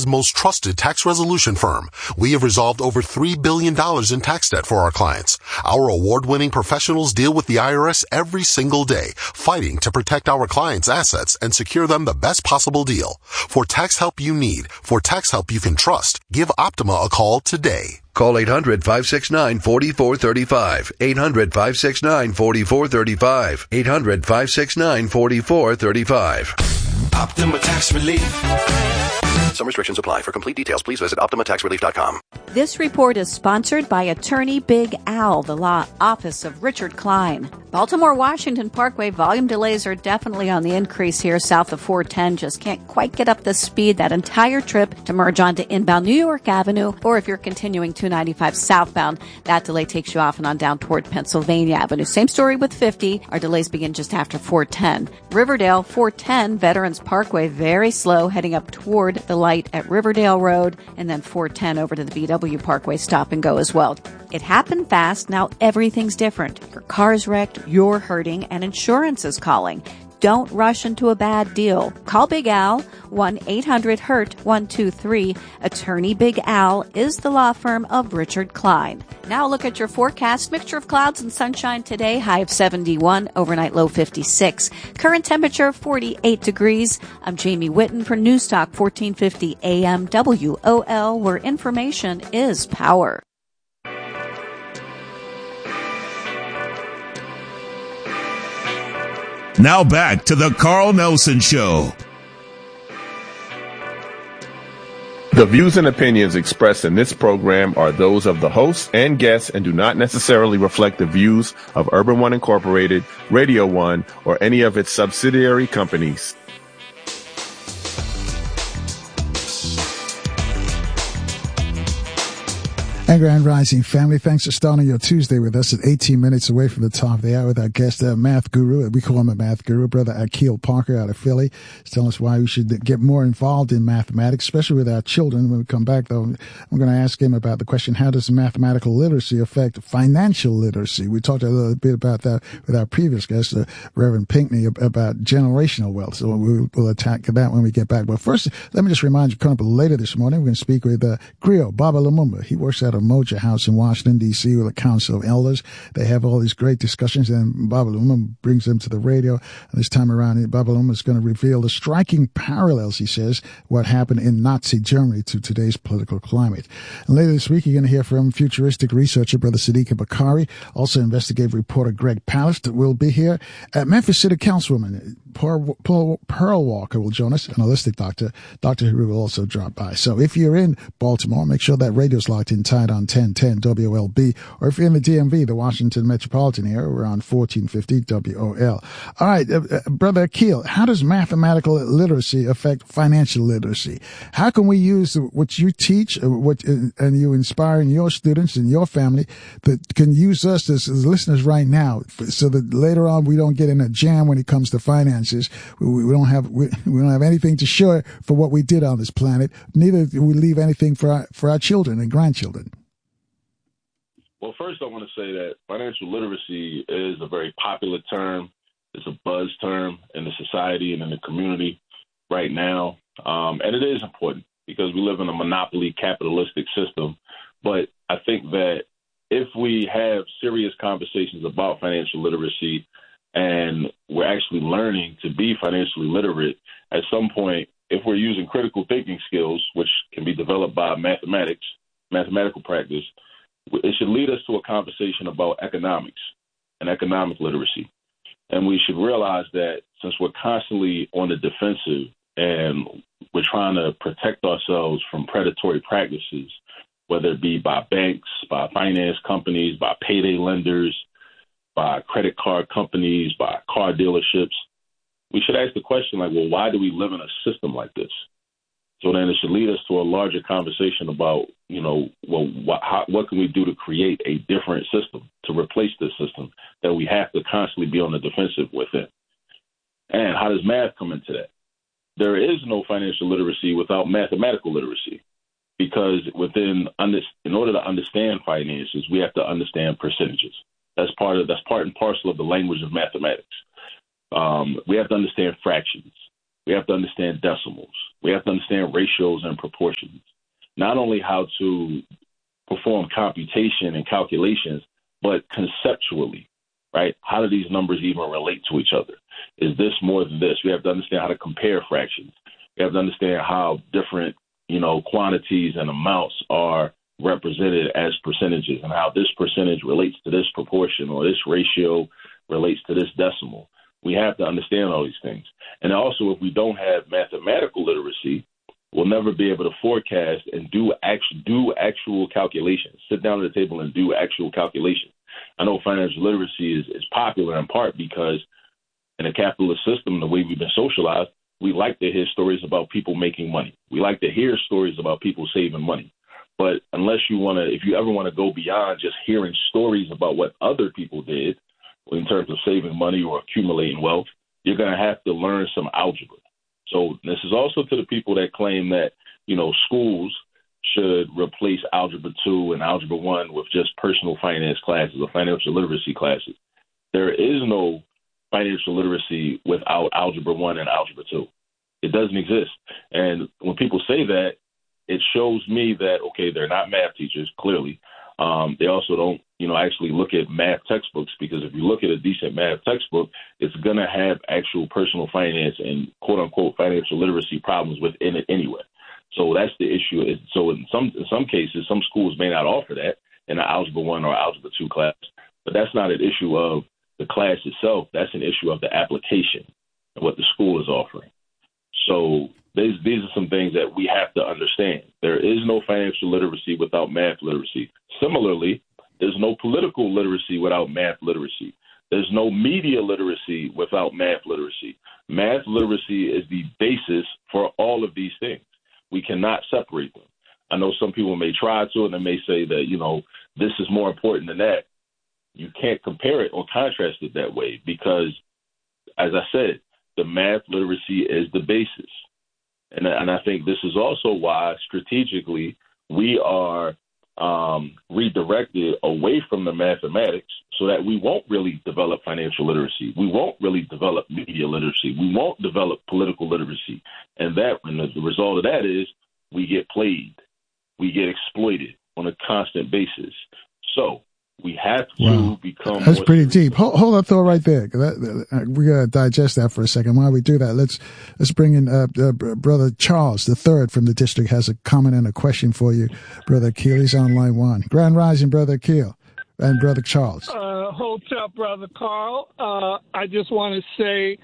most trusted tax resolution firm. We have resolved over $3 billion in tax debt for our clients. Our award-winning professionals deal with the IRS every single day, fighting to protect our clients' assets and secure them the best possible deal. For tax help you need, for tax help you can trust, give Optima a call today. Call 800-569-4435. 800-569-4435. 800-569-4435. Optima Tax Relief. Some restrictions apply. For complete details, please visit OptimaTaxRelief.com. This report is sponsored by Attorney Big Al, the law office of Richard Klein. Baltimore-Washington Parkway volume delays are definitely on the increase here south of 410. Just can't quite get up the speed that entire trip to merge onto inbound New York Avenue, or if you're continuing 295 southbound, that delay takes you off and on down toward Pennsylvania Avenue. Same story with 50. Our delays begin just after 410. Riverdale, 410, Veterans Parkway, very slow, heading up toward the light at Riverdale Road, and then 410 over to the BW Parkway, stop and go as well. It happened fast. Now everything's different. Your car's wrecked, you're hurting, and insurance is calling. Don't rush into a bad deal. Call Big Al, 1-800-HURT-123. Attorney Big Al is the law firm of Richard Klein. Now look at your forecast. Mixture of clouds and sunshine today. High of 71, overnight low 56. Current temperature 48 degrees. I'm Jamie Whitten for Newstalk 1450 AM WOL, where information is power. Now back to the Carl Nelson Show. The views and opinions expressed in this program are those of the host and guests and do not necessarily reflect the views of Urban One Incorporated, Radio One, or any of its subsidiary companies. And Grand Rising family, thanks for starting your Tuesday with us at 18 minutes away from the top of the hour with our guest, math guru. We call him a math guru, Brother Akil Parker out of Philly. He's telling us why we should get more involved in mathematics, especially with our children. When we come back, though, I'm going to ask him about the question, how does mathematical literacy affect financial literacy? We talked a little bit about that with our previous guest, Reverend Pinckney, about generational wealth. So we'll attack that when we get back. But first, let me just remind you, coming up later this morning, we're going to speak with Griot Baba Lumumba. He works at a Moja House in Washington, D.C. with a council of elders. They have all these great discussions, and Baba Lumumba brings them to the radio. And this time around, Baba Lumumba is going to reveal the striking parallels, he says, what happened in Nazi Germany to today's political climate. And later this week, you're going to hear from futuristic researcher Brother Sadiq Bakari. Also, investigative reporter Greg Palast will be here. Memphis City Councilwoman Pearl Walker will join us, and holistic doctor, Dr. Heru will also drop by. So if you're in Baltimore, make sure that radio's locked in tight on 1010 WLB, or if you're in the DMV, the Washington metropolitan area, we're on 1450 WOL. All right, Brother Akil, how does mathematical literacy affect financial literacy? How can we use what you teach, and you inspire in your students and your family that can use us as listeners right now, so that later on we don't get in a jam when it comes to finances? We don't have anything to show for what we did on this planet. Neither do we leave anything for our children and grandchildren. Well, first I want to say that financial literacy is a very popular term. It's a buzz term in the society and in the community right now. And it is important because we live in a monopoly capitalistic system. But I think that if we have serious conversations about financial literacy and we're actually learning to be financially literate, at some point, if we're using critical thinking skills, which can be developed by mathematical practice, it should lead us to a conversation about economics and economic literacy. And we should realize that since we're constantly on the defensive and we're trying to protect ourselves from predatory practices, whether it be by banks, by finance companies, by payday lenders, by credit card companies, by car dealerships, we should ask the question, like, well, why do we live in a system like this? So then it should lead us to a larger conversation about, what can we do to create a different system, to replace this system that we have to constantly be on the defensive within? And how does math come into that? There is no financial literacy without mathematical literacy, because in order to understand finances, we have to understand percentages. That's part and parcel of the language of mathematics. We have to understand fractions. We have to understand decimals. We have to understand ratios and proportions. Not only how to perform computation and calculations, but conceptually, right? How do these numbers even relate to each other? Is this more than this? We have to understand how to compare fractions. We have to understand how different, quantities and amounts are represented as percentages and how this percentage relates to this proportion or this ratio relates to this decimal. We have to understand all these things. And also, if we don't have mathematical literacy, we'll never be able to forecast and do actual calculations, sit down at the table and do actual calculations. I know financial literacy is popular in part because in a capitalist system, the way we've been socialized, we like to hear stories about people making money. We like to hear stories about people saving money. But if you ever want to go beyond just hearing stories about what other people did in terms of saving money or accumulating wealth, you're going to have to learn some algebra. So this is also to the people that claim that, schools should replace Algebra 2 and Algebra 1 with just personal finance classes or financial literacy classes. There is no financial literacy without Algebra 1 and Algebra 2. It doesn't exist. And when people say that, it shows me that, okay, they're not math teachers, clearly. They also don't, actually look at math textbooks, because if you look at a decent math textbook, it's going to have actual personal finance and quote unquote financial literacy problems within it anyway. So that's the issue. So in some cases, some schools may not offer that in an Algebra 1 or Algebra 2 class, but that's not an issue of the class itself. That's an issue of the application and what the school is offering. So these are some things that we have to understand. There is no financial literacy without math literacy. Similarly, there's no political literacy without math literacy. There's no media literacy without math literacy. Math literacy is the basis for all of these things. We cannot separate them. I know some people may try to, and they may say that, this is more important than that. You can't compare it or contrast it that way because, as I said, the math literacy is the basis. And I think this is also why strategically we are redirected away from the mathematics so that we won't really develop financial literacy. We won't really develop media literacy. We won't develop political literacy. And the result of that is we get played. We get exploited on a constant basis. So we have to become. That's pretty deep. Hold that thought right there. We gotta digest that for a second. While we do that, let's bring in Brother Charles the Third from the district has a comment and a question for you, Brother Akil. He's on line one. Grand Rising, Brother Akil, and Brother Charles. Hold up, Brother Carl. I just want to say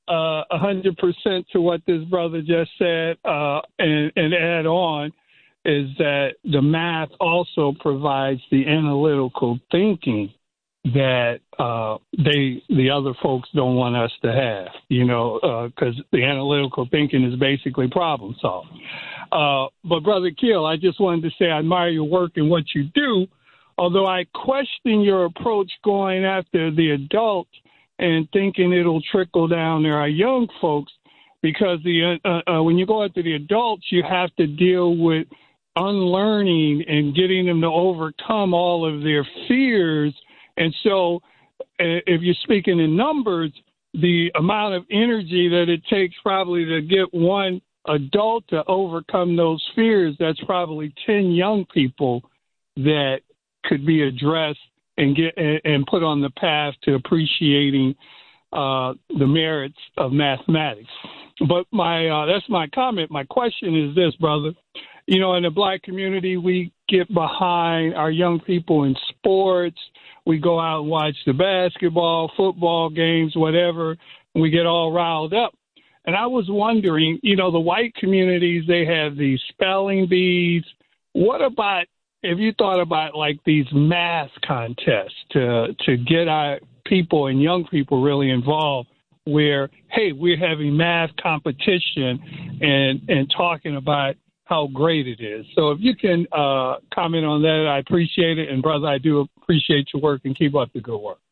100% to what this brother just said, and add on. Is that the math also provides the analytical thinking that the other folks don't want us to have, because the analytical thinking is basically problem solving. But Brother Kiel, I just wanted to say I admire your work and what you do, although I question your approach going after the adults and thinking it'll trickle down to our young folks, because when you go after the adults, you have to deal with unlearning and getting them to overcome all of their fears. And so if you're speaking in numbers, the amount of energy that it takes probably to get one adult to overcome those fears, that's probably 10 young people that could be addressed and put on the path to appreciating the merits of mathematics. But that's my comment. My question is this, brother. In the black community, we get behind our young people in sports. We go out and watch the basketball, football games, whatever. And we get all riled up. And I was wondering, the white communities, they have these spelling bees. What about, have you thought about like these math contests to get our people and young people really involved where, hey, we're having math competition and talking about how great it is. So if you can comment on that, I appreciate it. And brother, I do appreciate your work and keep up the good work.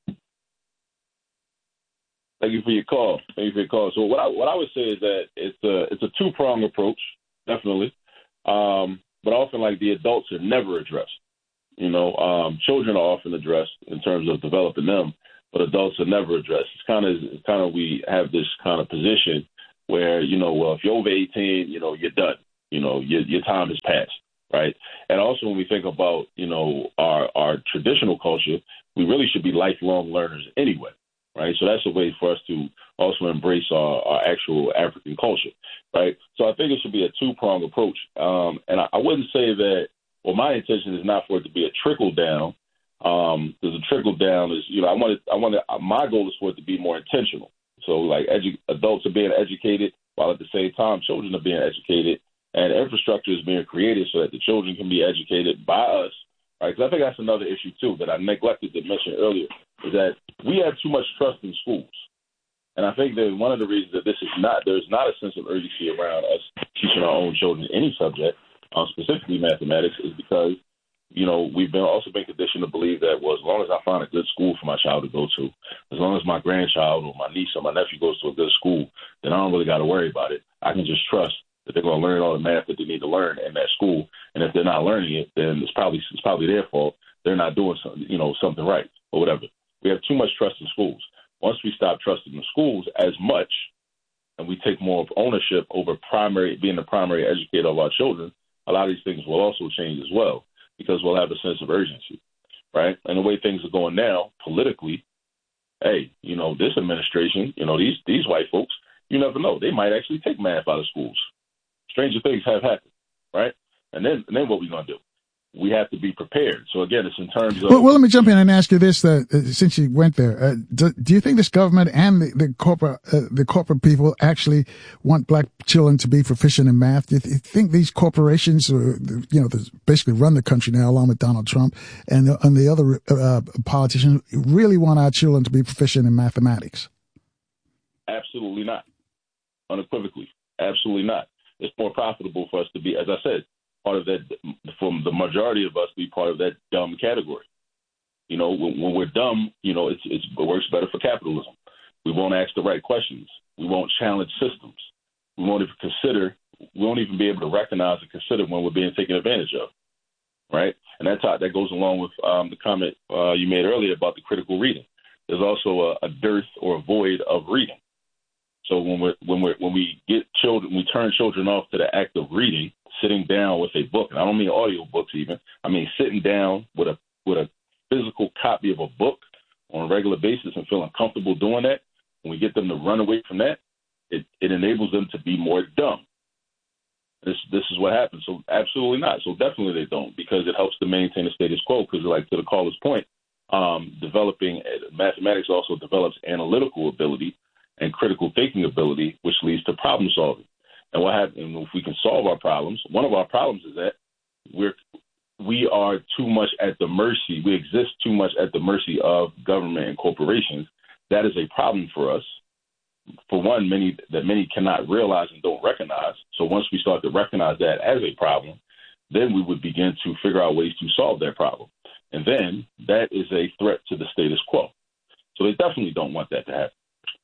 Thank you for your call. So what I would say is that it's a two-pronged approach, definitely. But often, like, the adults are never addressed. Children are often addressed in terms of developing them, but adults are never addressed. It's kind of we have this kind of position where, well, if you're over 18, you're done. Your time has passed, right? And also when we think about, our traditional culture, we really should be lifelong learners anyway, right? So that's a way for us to also embrace our actual African culture, right? So I think it should be a two-pronged approach. And I wouldn't say that, well, my intention is not for it to be a trickle down. Because a trickle down is, my goal is for it to be more intentional. So like adults are being educated while at the same time children are being educated, and infrastructure is being created so that the children can be educated by us, right? Because I think that's another issue too that I neglected to mention earlier, is that we have too much trust in schools. And I think that one of the reasons that there's not a sense of urgency around us teaching our own children any subject, specifically mathematics, is because, we've also been conditioned to believe that, well, as long as I find a good school for my child to go to, as long as my grandchild or my niece or my nephew goes to a good school, then I don't really got to worry about it. I can just trust that they're going to learn all the math that they need to learn in that school. And if they're not learning it, then it's probably their fault. They're not doing something right or whatever. We have too much trust in schools. Once we stop trusting the schools as much and we take more of ownership over being the primary educator of our children, a lot of these things will also change as well, because we'll have a sense of urgency, right? And the way things are going now, politically, hey, this administration, these white folks, you never know. They might actually take math out of schools. Stranger things have happened, right? And then what are we going to do? We have to be prepared. So again, it's in terms of. Well, let me jump in and ask you this: since you went there, do you think this government and the corporate people actually want black children to be proficient in math? Do you think these corporations, that basically run the country now, along with Donald Trump and the other politicians, really want our children to be proficient in mathematics? Absolutely not. Unequivocally, absolutely not. It's more profitable for us to be, as I said, part of that, from the majority of us, be part of that dumb category. When we're dumb, it works better for capitalism. We won't ask the right questions. We won't challenge systems. We won't even be able to recognize and consider when we're being taken advantage of, right? And that goes along with the comment you made earlier about the critical reading. There's also a dearth or a void of reading. So when we get children, we turn children off to the act of reading, sitting down with a book, and I don't mean audio books even. I mean sitting down with a physical copy of a book on a regular basis and feeling comfortable doing that. When we get them to run away from that, it enables them to be more dumb. This is what happens. So absolutely not. So definitely they don't, because it helps to maintain the status quo. Because like to the caller's point, developing mathematics also develops analytical ability and critical thinking ability, which leads to problem solving. And what happens if we can solve our problems? One of our problems is that we are too much at the mercy. We exist too much at the mercy of government and corporations. That is a problem for us. For one, many cannot realize and don't recognize. So once we start to recognize that as a problem, then we would begin to figure out ways to solve that problem. And then that is a threat to the status quo. So they definitely don't want that to happen.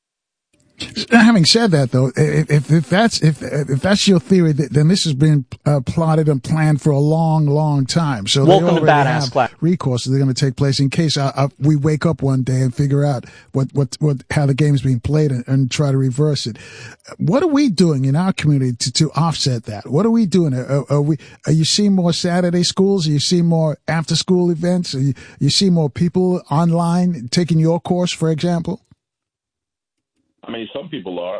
Having said that, though, if that's your theory, then this has been plotted and planned for a long, long time. So welcome they to Badass Class. Recourse that are going to take place in case we wake up one day and figure out how the game is being played and try to reverse it. What are we doing in our community to offset that? What are we doing? Are you seeing more Saturday schools? Are you seeing more after school events? Are you seeing more people online taking your course, for example? I mean, some people are.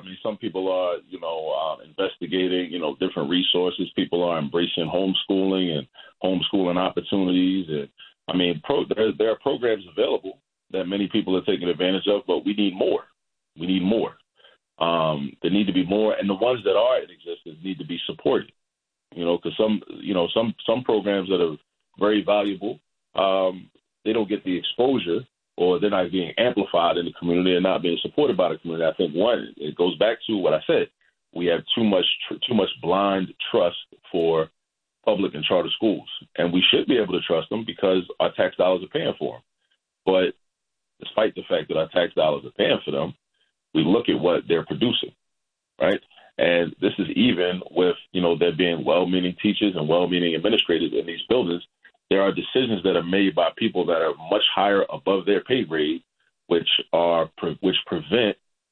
Investigating, different resources. People are embracing homeschooling and homeschooling opportunities. And I mean, there are programs available that many people are taking advantage of, but we need more. There need to be more, and the ones that are in existence need to be supported. Because some programs that are very valuable, they don't get the exposure, or they're not being amplified in the community and not being supported by the community. I think it goes back to what I said. We have too much blind trust for public and charter schools, and we should be able to trust them because our tax dollars are paying for them. But despite the fact that our tax dollars are paying for them, we look at what they're producing, right? And this is even with, there being well-meaning teachers and well-meaning administrators in these buildings. There are decisions that are made by people that are much higher above their pay grade, which prevent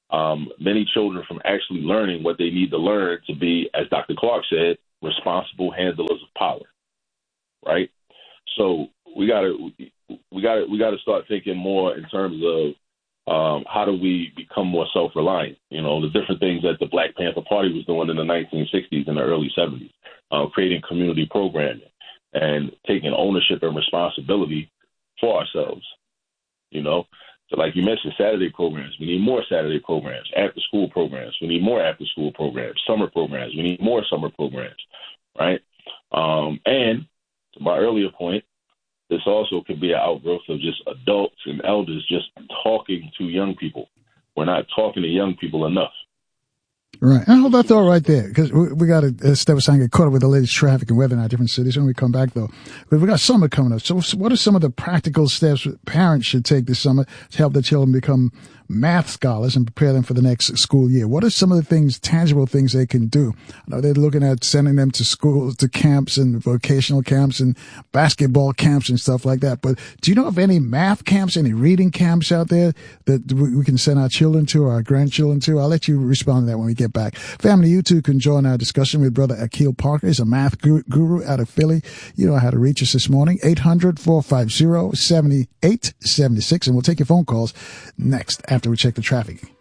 many children from actually learning what they need to learn to be, as Dr. Clark said, responsible handlers of power, right? So we got to start thinking more in terms of how do we become more self-reliant? You know, the different things that the Black Panther Party was doing in the 1960s and the early 70s, creating community programming and taking ownership and responsibility for ourselves, you know? So like you mentioned, Saturday programs. We need more Saturday programs, after-school programs. We need more after-school programs, summer programs. We need more summer programs, right? And to my earlier point, this also could be an outgrowth of just adults and elders just talking to young people. We're not talking to young people enough. Right. And hold that thought right there, because we got to step aside and get caught up with the latest traffic and weather in our different cities when we come back, though. But we got summer coming up. So what are some of the practical steps parents should take this summer to help their children become math scholars and prepare them for the next school year? What are some of the things, tangible things they can do? I know they're looking at sending them to schools, to camps and vocational camps and basketball camps and stuff like that. But do you know of any math camps, any reading camps out there that we can send our children to or our grandchildren to? I'll let you respond to that when we get back. Family, you too can join our discussion with Brother Akil Parker. He's a math guru out of Philly. You know how to reach us this morning, 800-450-7876. And we'll take your phone calls next after we check the traffic.